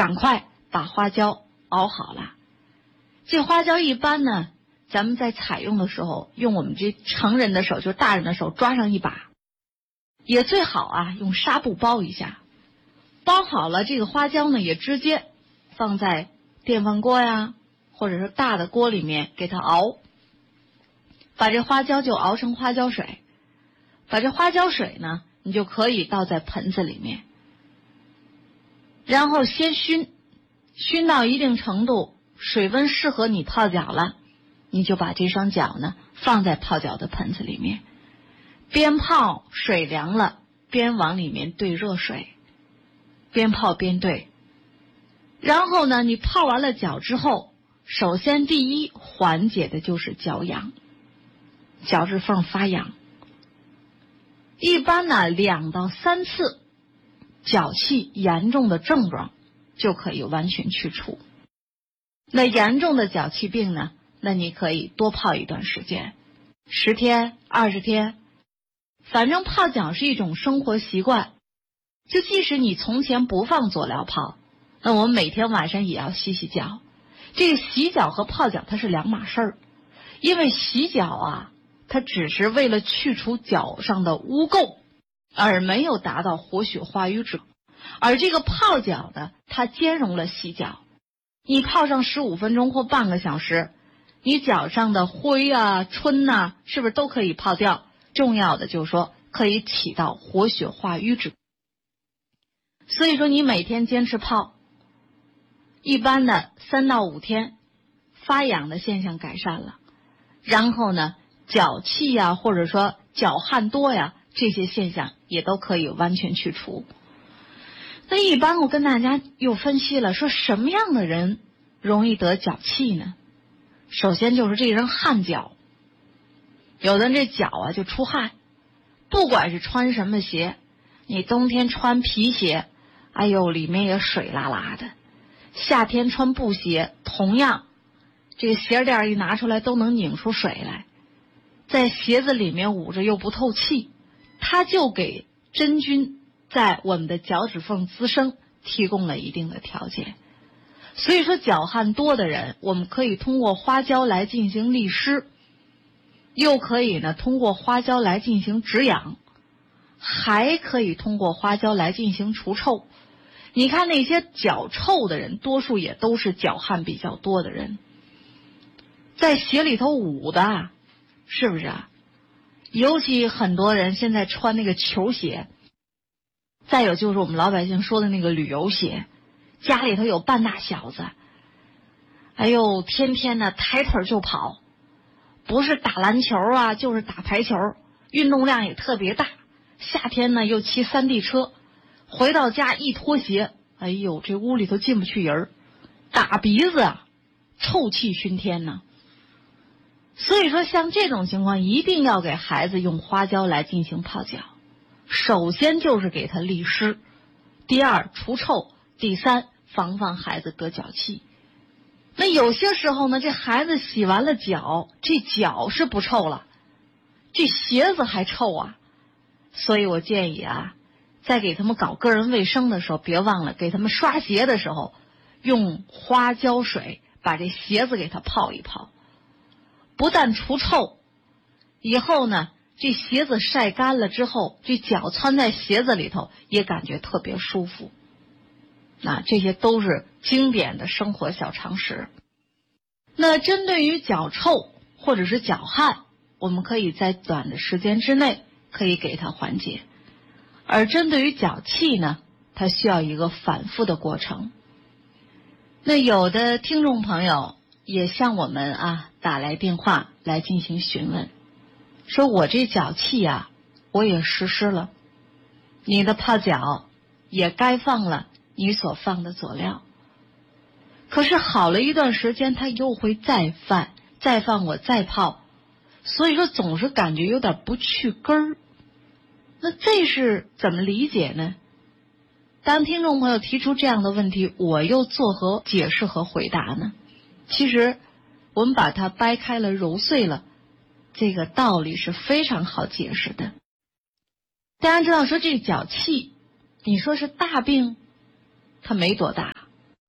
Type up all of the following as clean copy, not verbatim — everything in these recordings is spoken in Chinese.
赶快把花椒熬好了。这花椒一般呢，咱们在采用的时候，用我们这成人的手，就大人的手抓上一把，也最好啊用纱布包一下。包好了这个花椒呢，也直接放在电饭锅呀，或者是大的锅里面给它熬，把这花椒就熬成花椒水。把这花椒水呢，你就可以倒在盆子里面，然后先熏到一定程度，水温适合你泡脚了，你就把这双脚呢放在泡脚的盆子里面，边泡水凉了，边往里面兑热水，边泡边兑。然后呢，你泡完了脚之后，首先第一缓解的就是脚痒，脚趾缝发痒。一般呢2到3次，脚气严重的症状就可以完全去除。那严重的脚气病呢，那你可以多泡一段时间，10天、20天，反正泡脚是一种生活习惯。就即使你从前不放佐料泡，那我们每天晚上也要洗洗脚。这个洗脚和泡脚它是两码事儿，因为洗脚啊，它只是为了去除脚上的污垢，而没有达到活血化瘀之功。而这个泡脚的，它兼容了洗脚。你泡上15分钟或半个小时，你脚上的灰啊、春啊，是不是都可以泡掉？重要的就是说，可以起到活血化瘀之功。所以说，你每天坚持泡，一般的3到5天，发痒的现象改善了，然后呢，脚气呀，或者说脚汗多呀，这些现象也都可以完全去除。那一般我跟大家又分析了，说什么样的人容易得脚气呢？首先就是这个人汗脚，有的人这脚啊就出汗，不管是穿什么鞋，你冬天穿皮鞋，哎呦里面也水啦啦的，夏天穿布鞋，同样这个鞋垫一拿出来都能拧出水来，在鞋子里面捂着又不透气，它就给真菌在我们的脚趾缝滋生提供了一定的条件。所以说脚汗多的人，我们可以通过花椒来进行利湿，又可以呢通过花椒来进行止痒，还可以通过花椒来进行除臭。你看那些脚臭的人，多数也都是脚汗比较多的人，在鞋里头捂的，是不是啊？尤其很多人现在穿那个球鞋，再有就是我们老百姓说的那个旅游鞋，家里头有半大小子，哎呦天天呢抬腿就跑，不是打篮球啊就是打排球，运动量也特别大。夏天呢又骑3D 车，回到家一脱鞋，哎呦这屋里头进不去人，打鼻子啊，臭气熏天呢。所以说像这种情况一定要给孩子用花椒来进行泡脚，首先就是给他利湿，第二除臭，第三防范孩子得脚气。那有些时候呢，这孩子洗完了脚，这脚是不臭了，这鞋子还臭啊。所以我建议啊，在给他们搞个人卫生的时候，别忘了给他们刷鞋的时候用花椒水把这鞋子给它泡一泡，不但除臭，以后呢这鞋子晒干了之后，这脚穿在鞋子里头也感觉特别舒服。那这些都是经典的生活小常识。那针对于脚臭或者是脚汗，我们可以在短的时间之内可以给它缓解，而针对于脚气呢，它需要一个反复的过程。那有的听众朋友也向我们打来电话来进行询问，说我这脚气啊我也实施了，你的泡脚也该放了你所放的佐料，可是好了一段时间它又会再犯，再放我再泡，所以说总是感觉有点不去根儿。那这是怎么理解呢？当听众朋友提出这样的问题，我又作何解释和回答呢？其实我们把它掰开了揉碎了，这个道理是非常好解释的。大家知道说这个脚气，你说是大病，它没多大，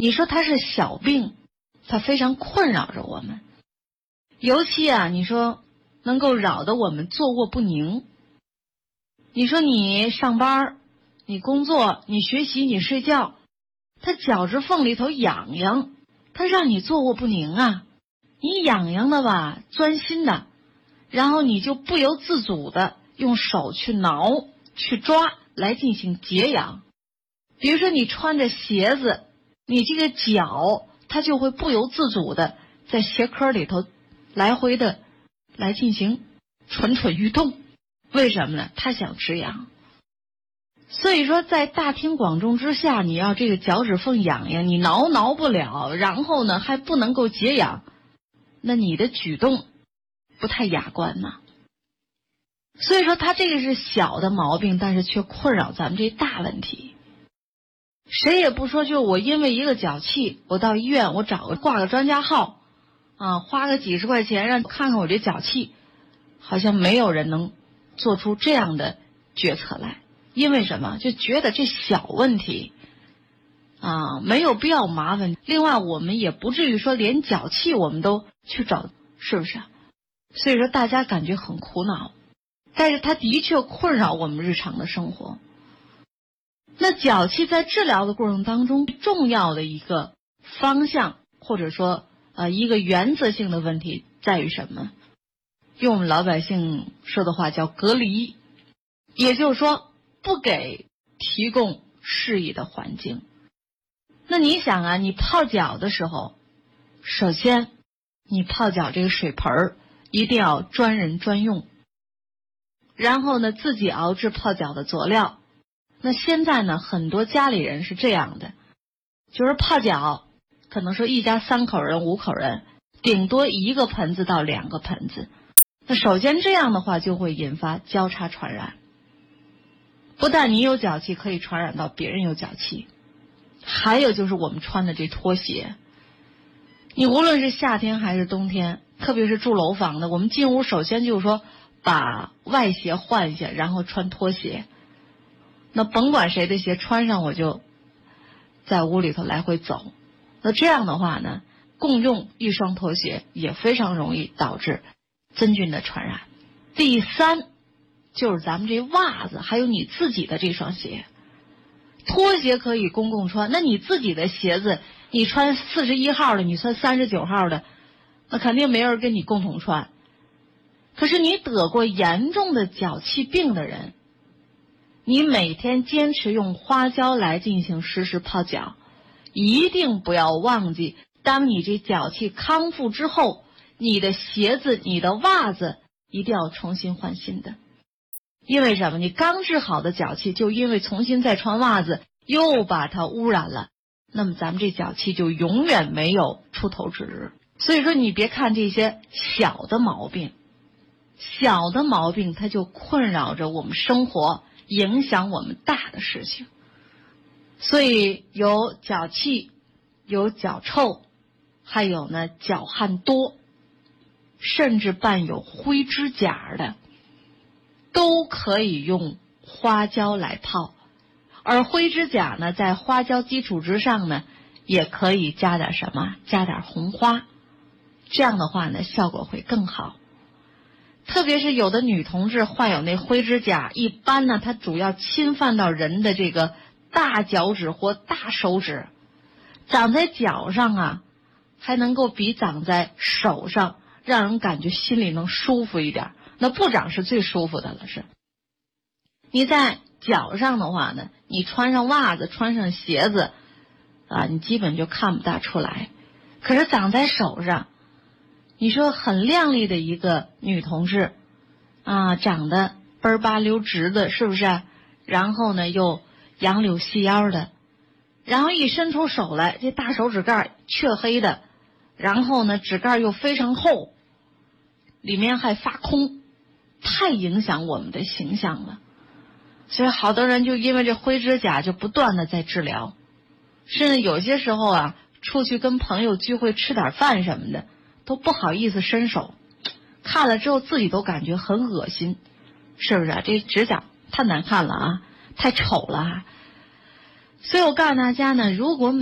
你说它是小病，它非常困扰着我们。尤其啊，你说能够扰得我们坐卧不宁。你说你上班，你工作，你学习，你睡觉，它脚趾缝里头痒痒，它让你坐卧不宁啊。你痒痒的吧，钻心的，然后你就不由自主的用手去挠、去抓来进行解痒。比如说你穿着鞋子，你这个脚它就会不由自主的在鞋壳里头来回的来进行蠢蠢欲动。为什么呢？它想止痒。所以说在大庭广众之下，你要这个脚趾缝痒痒，你挠不了，然后呢还不能够解痒，那你的举动不太雅观呐。所以说它这个是小的毛病，但是却困扰咱们这大问题。谁也不说，就我因为一个脚气，我到医院我挂个专家号啊，花个几十块钱让看看我这脚气，好像没有人能做出这样的决策来。因为什么？就觉得这小问题啊，没有必要麻烦。另外我们也不至于说连脚气我们都去找，是不是？所以说大家感觉很苦恼，但是它的确困扰我们日常的生活。那脚气在治疗的过程当中，重要的一个方向或者说一个原则性的问题在于什么？用我们老百姓说的话叫隔离，也就是说不给提供适宜的环境。那你想啊，你泡脚的时候，首先你泡脚这个水盆一定要专人专用，然后呢自己熬制泡脚的佐料。那现在呢很多家里人是这样的，就是泡脚可能说一家3口人5口人，顶多1个盆子到2个盆子。那首先这样的话就会引发交叉传染，不但你有脚气可以传染到别人有脚气，还有就是我们穿的这拖鞋，你无论是夏天还是冬天，特别是住楼房的，我们进屋首先就是说把外鞋换一下，然后穿拖鞋。那甭管谁的鞋穿上，我就在屋里头来回走。那这样的话呢，共用一双拖鞋也非常容易导致真菌的传染。第3就是咱们这袜子，还有你自己的这双鞋。拖鞋可以公共穿，那你自己的鞋子，你穿41号的，你穿39号的，那肯定没人跟你共同穿。可是你得过严重的脚气病的人，你每天坚持用花椒来进行实时泡脚，一定不要忘记，当你这脚气康复之后，你的鞋子、你的袜子一定要重新换新的。因为什么？你刚治好的脚气，就因为重新再穿袜子，又把它污染了，那么咱们这脚气就永远没有出头之日。所以说你别看这些小的毛病，小的毛病它就困扰着我们生活，影响我们大的事情。所以有脚气，有脚臭，还有呢脚汗多，甚至伴有灰指甲的，都可以用花椒来泡。而灰指甲呢，在花椒基础之上呢，也可以加点什么？加点红花，这样的话呢，效果会更好。特别是有的女同志患有那灰指甲，一般呢，它主要侵犯到人的这个大脚趾或大手指，长在脚上啊，还能够比长在手上让人感觉心里能舒服一点。那不长是最舒服的了，是。你在脚上的话呢，你穿上袜子，穿上鞋子啊，你基本就看不大出来。可是长在手上，你说很靓丽的一个女同志啊，长得奔巴溜直的，是不是？然后呢又杨柳细腰的，然后一伸出手来，这大手指盖黢黑的，然后呢指盖又非常厚，里面还发空，太影响我们的形象了。所以好多人就因为这灰指甲就不断的在治疗，甚至有些时候啊，出去跟朋友聚会吃点饭什么的，都不好意思伸手，看了之后自己都感觉很恶心，是不是啊？这指甲太难看了啊，太丑了啊。所以我告诉大家呢，如果